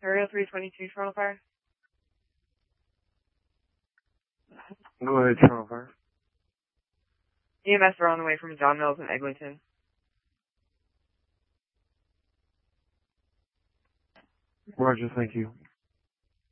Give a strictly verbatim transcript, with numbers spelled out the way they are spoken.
Area three twenty-two, Toronto Fire. Go ahead, Toronto Fire. E M S are on the way from John Mills in Eglinton. Roger, thank you.